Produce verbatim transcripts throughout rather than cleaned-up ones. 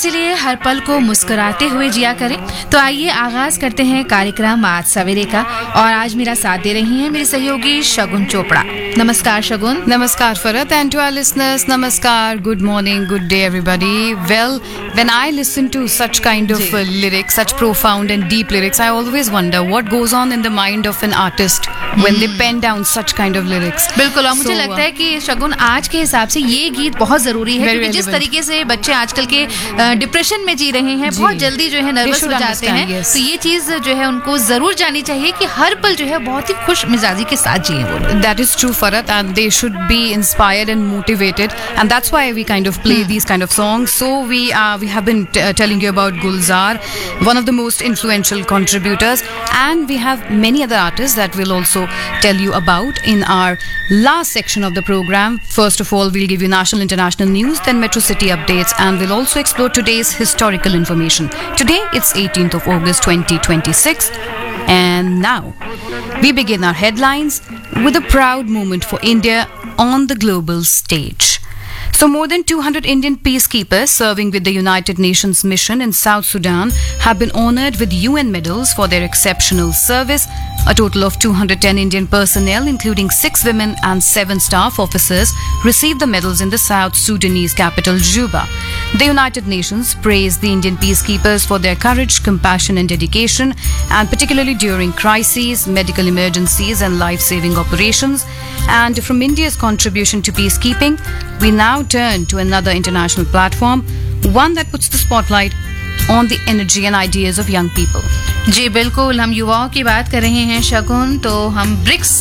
इसीलिए हर पल को मुस्कुराते हुए जिया करें। तो आइए आगाज करते हैं कार्यक्रम आज सवेरे का। और आज मेरा साथ दे रही हैं मेरी सहयोगी शगुन चोपड़ा। नमस्कार शगुन। Namaskar Farat, and to our listeners, Namaskar, good morning, good day everybody. Well, when I listen to such kind of uh, lyrics, such profound and deep lyrics, I always wonder what goes on in the mind of an artist when they pen down such kind of lyrics. बिल्कुल, और मुझे So, लगता है कि शगुन आज के हिसाब से ये गीत बहुत जरूरी है, Very क्योंकि जिस relevant. तरीके से बच्चे आजकल के डिप्रेशन में जी रहे हैं, बहुत जल्दी जो है नर्वस हो should जाते हैं, understand, yes. तो ये चीज जो है उनको जरूर जानी चाहिए कि हर पल जो है बहुत ही खुश मिजाजी के साथ जिए वो लोग। That is true, Farat, and they should be inspired and motivated, and that's why we kind of play these kind of songs. So we uh, we have been t- uh, telling you about Gulzar, one of the most influential contributors, and we have many other artists that we'll also tell you about in our last section of the program. First of all, we'll give you national, international news, then Metro City updates, and we'll also explore today's historical information. Today, it's eighteenth of August, twenty twenty-six, and now we begin our headlines with a proud moment for India on the global stage. So more than two hundred Indian peacekeepers serving with the United Nations mission in South Sudan have been honored with U N medals for their exceptional service. A total of two hundred ten Indian personnel, including six women and seven staff officers, received the medals in the South Sudanese capital, Juba. The United Nations praised the Indian peacekeepers for their courage, compassion and dedication, and particularly during crises, medical emergencies and life-saving operations. And from India's contribution to peacekeeping, we now turn to another international platform, one that puts the spotlight on the energy and ideas of young people. जी बिल्कुल, हम युवाओं की बात कर रहे हैं शगुन, तो हम ब्रिक्स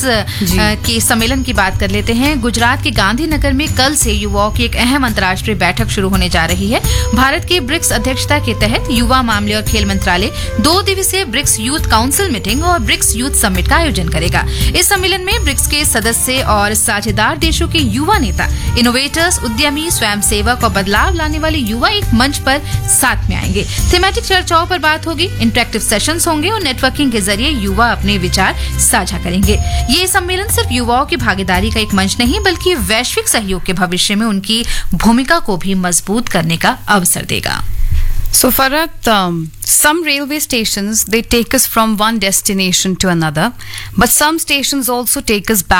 के सम्मेलन की बात कर लेते हैं। गुजरात के गांधीनगर में कल से युवाओं की एक अहम अंतर्राष्ट्रीय बैठक शुरू होने जा रही है। भारत की ब्रिक्स अध्यक्षता के तहत युवा मामले और खेल मंत्रालय दो दिवसीय ब्रिक्स यूथ काउंसिल मीटिंग और ब्रिक्स यूथ समिट का आयोजन करेगा। इस सम्मेलन में ब्रिक्स के सदस्य और साझेदार देशों के युवा नेता, इनोवेटर्स, उद्यमी, स्वयंसेवक और बदलाव लाने वाले युवा एक मंच पर साथ में आएंगे। थीमेटिक चर्चाओं पर बात होगी, इंटरेक्टिव सेशंस होंगे और नेटवर्किंग के जरिए युवा अपने विचार साझा करेंगे। ये सम्मेलन सिर्फ युवाओं की भागीदारी का एक मंच नहीं, बल्कि वैश्विक सहयोग के भविष्य में उनकी भूमिका को भी मजबूत करने का अवसर देगा। So Farat, um, some railway stations, they take us from one destination to another, but some stations also take us back